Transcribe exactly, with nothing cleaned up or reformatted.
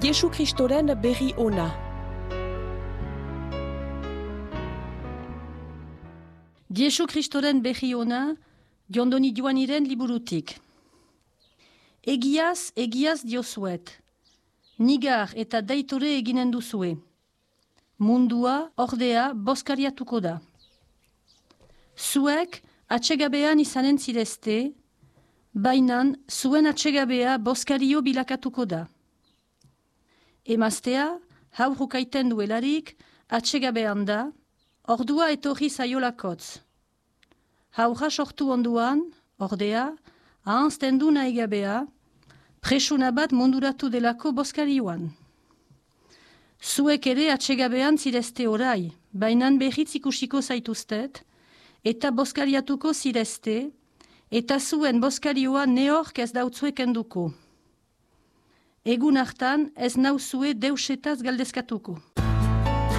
Jesu Kristoren berri ona. Jesu Kristoren berri ona, Jondoni Joaniren liburutik. Egiaz, egiaz diozuet. Nigar eta daitore eginen duzue. Mundua, ordea, boskariatuko da. Zuek, atsegabean izanen zirezte, bainan, zuen atsegabea boskario bilakatuko da. Emaztea, haurrukaiten duelarik, atsegabean da, ordua etorri zaiolakotz. Haurra sortu onduan, ordea, ahanzten du nahigabea, presuna bat munduratu delako boskarioan. Zuek ere atsegabean zirezte orai, bainan berriz ikusiko zaituztet, eta boskariatuko zirezte, eta zuen boskarioa neork ez dautzuek enduko. Egun hartan ez nauzue deusetaz galdezkatuko.